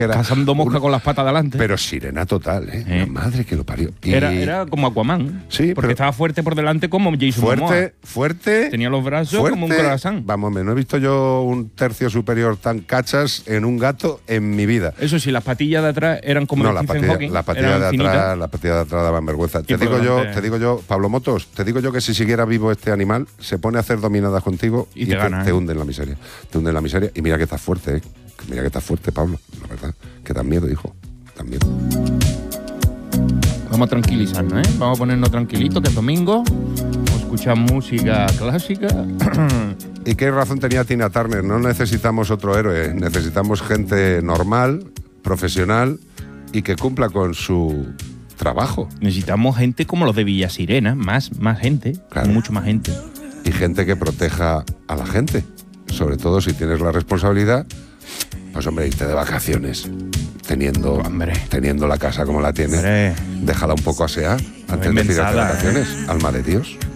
cazando mosca con las patas delante. Pero sirena total, ¿eh? Madre que lo parió. Y era como Aquaman. Sí, porque estaba fuerte por delante como Jason Momoa. Fuerte. Tenía los brazos como un croissant. Vamos, no he visto yo un tercio superior tan cachas en un gato en mi vida. Eso sí, las patillas de atrás eran como las patillas de atrás daban vergüenza. Te digo yo, Pablo Motos, te digo yo que si siguiera vivo este animal, se pone a hacer dominadas contigo y te hunde en la miseria. Te hunde en la miseria. Y mira que estás fuerte, ¿eh? Mira que estás fuerte, Pablo. La verdad, que dan miedo, hijo. Dan miedo. Vamos a tranquilizarnos, ¿eh? Vamos a ponernos tranquilitos, que es domingo. Vamos a escuchar música clásica. ¿Y qué razón tenía Tina Turner? No necesitamos otro héroe. Necesitamos gente normal, profesional y que cumpla con su trabajo. Necesitamos gente como los de Villa Sirena. Más gente. Claro. Mucho más gente. Y gente que proteja a la gente. Sobre todo si tienes la responsabilidad. Pues hombre, irte de vacaciones teniendo la casa como la tienes, déjala un poco asear antes de irte de vacaciones, alma de Dios.